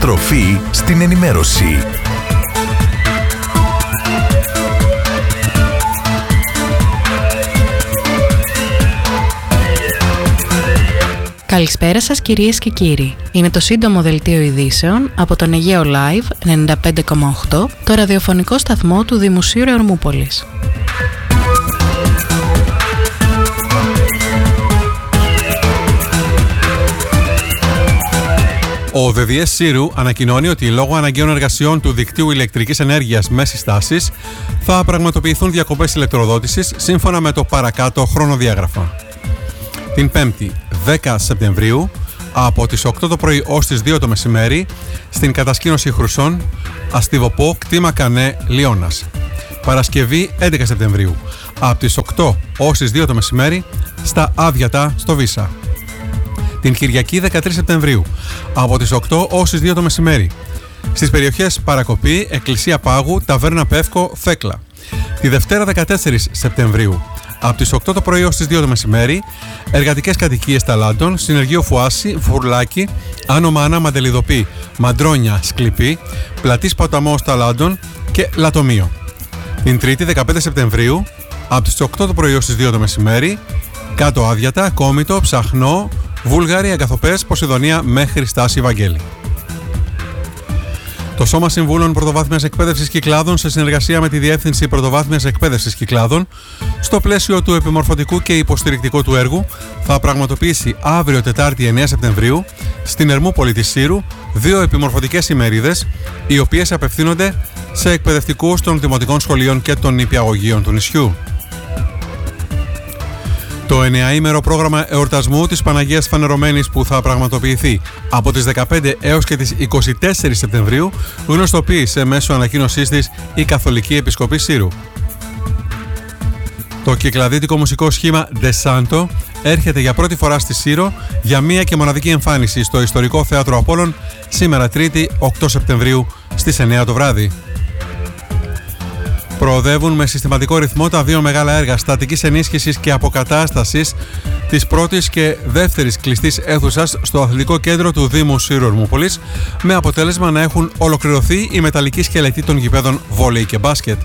Στροφή στην ενημέρωση. Καλησπέρα σας κυρίες και κύριοι. Είναι το σύντομο δελτίο ειδήσεων από τον Αιγαίο Live 95,8, το ραδιοφωνικό σταθμό του Δημοσίου Ερμούπολης. Ο ΔΔΕ Σύρου ανακοινώνει ότι λόγω αναγκαίων εργασιών του δικτύου ηλεκτρικής ενέργειας μέσης τάσης θα πραγματοποιηθούν διακοπές ηλεκτροδότησης σύμφωνα με το παρακάτω χρονοδιάγραφα. Την 5η 10 Σεπτεμβρίου από τις 8 το πρωί ως τις 2 το μεσημέρι στην κατασκήνωση Χρουσών, Αστιβοπό, κτήμα Κανέ, Λιώνας. Παρασκευή 11 Σεπτεμβρίου από τις 8 ως τις 2 το μεσημέρι στα Άβιατα στο Βίσα. Την Κυριακή 13 Σεπτεμβρίου από τις 8 ως τις 2 το μεσημέρι στις περιοχές Παρακοπή, Εκκλησία Πάγου, Ταβέρνα Πεύκο, Θέκλα. Τη Δευτέρα 14 Σεπτεμβρίου από τις 8 το πρωί ως τις 2 το μεσημέρι εργατικές κατοικίες Ταλάντων, Συνεργείο Φουάση, Φουρλάκη, Άνω Μάνα, Μαντελιδοπή, Μαντρόνια, Σκλιπή, Πλατής Ποταμός Ταλάντων και Λατομείο. Την Τρίτη 15 Σεπτεμβρίου από τις 8 το πρωί ως τις 2 το μεσημέρι κάτω Άβιατα, Κόμιτο, Ψαχνό, Βούλγαρη, Αγκαθοπές, Ποσειδονία μέχρι Στάση Βαγγέλη. Το Σώμα Συμβούλων Πρωτοβάθμιας Εκπαίδευσης Κυκλάδων, σε συνεργασία με τη Διεύθυνση Πρωτοβάθμιας Εκπαίδευσης Κυκλάδων, στο πλαίσιο του επιμορφωτικού και υποστηρικτικού του έργου, θα πραγματοποιήσει αύριο Τετάρτη 9 Σεπτεμβρίου στην Ερμούπολη της Σύρου 2 επιμορφωτικές ημερίδες, οι οποίες απευθύνονται σε εκπαιδευτικούς των δημοτικών σχολείων και των νηπιαγωγείων του νησιού. Το 9ήμερο πρόγραμμα εορτασμού της Παναγίας Φανερωμένης που θα πραγματοποιηθεί από τις 15 έως και τις 24 Σεπτεμβρίου γνωστοποίησε μέσω ανακοίνωσής της η Καθολική Επισκοπή Σύρου. Το κυκλαδίτικο μουσικό σχήμα De Santo έρχεται για πρώτη φορά στη Σύρο για μία και μοναδική εμφάνιση στο Ιστορικό Θέατρο Απόλλων σήμερα Τρίτη 8 Σεπτεμβρίου στις 9 το βράδυ. Προοδεύουν με συστηματικό ρυθμό τα 2 μεγάλα έργα στατικής ενίσχυσης και αποκατάστασης της πρώτης και δεύτερης κλειστής αίθουσας στο αθλητικό κέντρο του Δήμου Σύρου Ερμούπολης, με αποτέλεσμα να έχουν ολοκληρωθεί οι μεταλλικοί σκελετοί των γηπέδων βόλεϊ και μπάσκετ.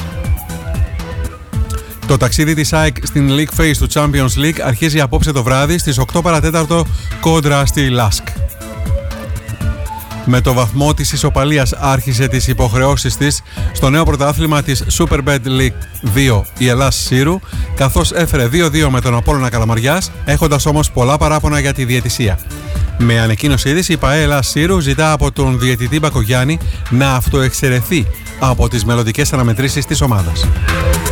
Το ταξίδι της ΑΕΚ στην League Phase του Champions League αρχίζει απόψε το βράδυ στις 8 παρατέταρτο κόντρα στη Λάσκ. Με το βαθμό της ισοπαλίας άρχισε τις υποχρεώσεις της στο νέο πρωτάθλημα της Superbet League 2 η Ελλάς Σύρου, καθώς έφερε 2-2 με τον Απόλλωνα Καλαμαριάς, έχοντας όμως πολλά παράπονα για τη διαιτησία. Με ανακοίνωσή της, η ΠΑΕ Ελλάς Σύρου ζητά από τον διαιτητή Μπακογιάννη να αυτοεξαιρεθεί από τις μελλοντικές αναμετρήσεις της ομάδας.